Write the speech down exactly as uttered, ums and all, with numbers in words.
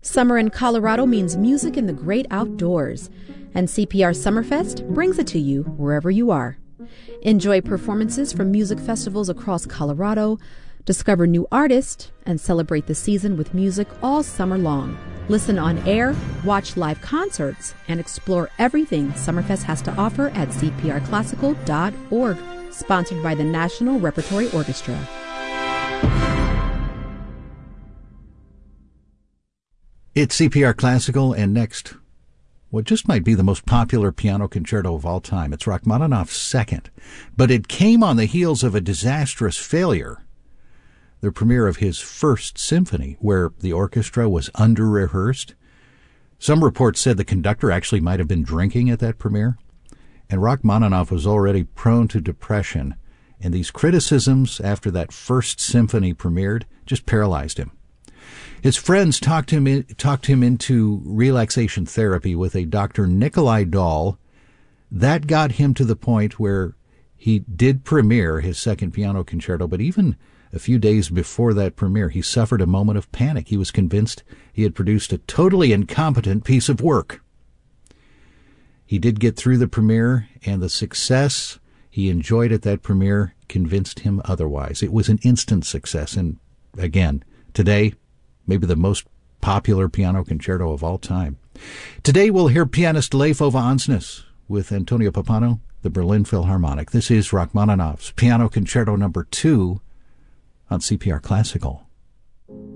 Summer in Colorado means music in the great outdoors, and C P R Summerfest brings it to you wherever you are. Enjoy performances from music festivals across Colorado, discover new artists, and celebrate the season with music all summer long. Listen on air, watch live concerts, and explore everything Summerfest has to offer at c p r classical dot org. Sponsored by the National Repertory Orchestra. It's C P R Classical, and next, what just might be the most popular piano concerto of all time. It's Rachmaninoff's second, but it came on the heels of a disastrous failure, the premiere of his first symphony, where the orchestra was under-rehearsed. Some reports said the conductor actually might have been drinking at that premiere, and Rachmaninoff was already prone to depression, and these criticisms after that first symphony premiered just paralyzed him. His friends talked him in, talked him into relaxation therapy with a Doctor Nikolai Dahl. That got him to the point where he did premiere his second piano concerto, but even a few days before that premiere, he suffered a moment of panic. He was convinced he had produced a totally incompetent piece of work. He did get through the premiere, and the success he enjoyed at that premiere convinced him otherwise. It was an instant success, and again, today, maybe the most popular piano concerto of all time. Today we'll hear pianist Leif Ove Andsnes with Antonio Pappano, the Berlin Philharmonic. This is Rachmaninoff's Piano Concerto Number Two on C P R Classical.